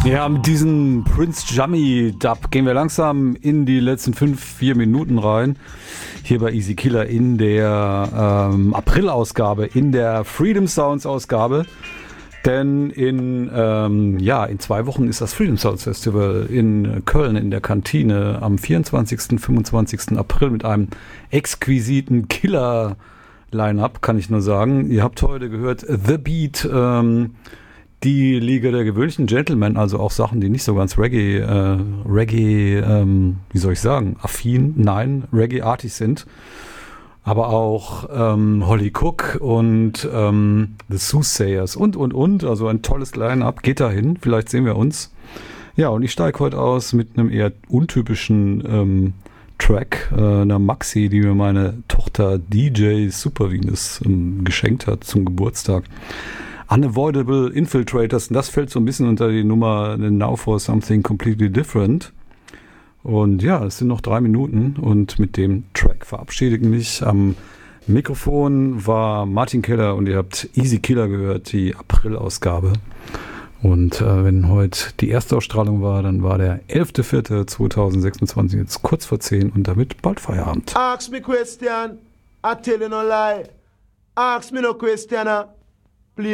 Ja, mit diesem Prince Jammy Dub gehen wir langsam in die letzten 4 Minuten rein. Hier bei Easy Killer in der April-Ausgabe, in der Freedom Sounds Ausgabe. Denn in 2 Wochen ist das Freedom Sounds Festival in Köln in der Kantine am 24. 25. April mit einem exquisiten Killer-Line-Up, kann ich nur sagen. Ihr habt heute gehört The Beat, die Liga der gewöhnlichen Gentlemen, also auch Sachen, die nicht so ganz Reggae-artig sind. Aber auch Holly Cook und The Soothsayers und. Also ein tolles Line-Up. Geht dahin, vielleicht sehen wir uns. Ja, und ich steige heute aus mit einem eher untypischen Track, einer Maxi, die mir meine Tochter DJ Super Venus geschenkt hat zum Geburtstag. Unavoidable Infiltrators, und das fällt so ein bisschen unter die Nummer Now for Something Completely Different. Und ja, es sind noch 3 Minuten und mit dem Track verabschiede ich mich. Am Mikrofon war Martin Keller und ihr habt Easy Killer gehört, die April-Ausgabe. Und wenn heute die Erstausstrahlung war, dann war der 11.04.2026, jetzt kurz vor 10 und damit bald Feierabend. Ask me question, I tell you no lie. Ask me no question.